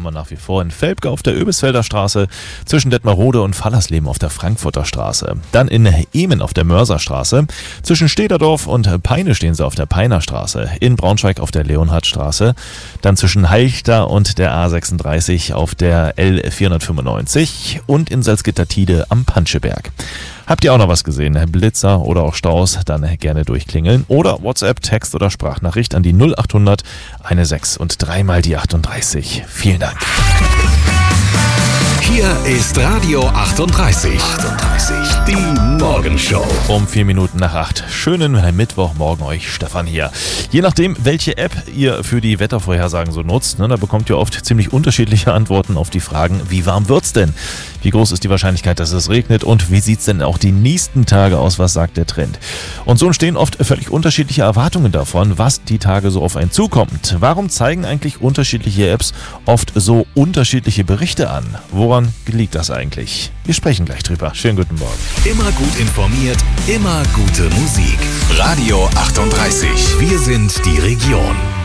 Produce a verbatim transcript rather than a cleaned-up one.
wir nach wie vor in Velpke auf der Oebisfelder Straße, zwischen Detmarode und Fallersleben auf der Frankfurter Straße. Dann in Ehmen auf der Mörserstraße, zwischen Stederdorf und Peine stehen sie auf der Peiner Straße, in Braunschweig auf der Leonhardstraße, dann zwischen Halchter und der A sechsunddreißig auf der L vierhundertfünfundneunzig und in Salzgitter-Tide am Panscheberg. Habt ihr auch noch was gesehen? Blitzer oder auch Staus? Dann gerne durchklingeln oder WhatsApp, Text oder Sprachnachricht an die null achthundert sechzehn und dreimal die achtunddreißig. Vielen Dank. Hier ist Radio achtunddreißig. achtunddreißig. Die Morgenshow. Um vier Minuten nach acht. Schönen Mittwochmorgen euch, Stefan hier. Je nachdem, welche App ihr für die Wettervorhersagen so nutzt, ne, da bekommt ihr oft ziemlich unterschiedliche Antworten auf die Fragen, wie warm wird's denn? Wie groß ist die Wahrscheinlichkeit, dass es regnet? Und wie sieht's denn auch die nächsten Tage aus? Was sagt der Trend? Und so entstehen oft völlig unterschiedliche Erwartungen davon, was die Tage so auf einen zukommt. Warum zeigen eigentlich unterschiedliche Apps oft so unterschiedliche Berichte an? Woran liegt das eigentlich? Wir sprechen gleich drüber. Schönen guten Morgen. Immer gut informiert, immer gute Musik. Radio achtunddreißig. Wir sind die Region.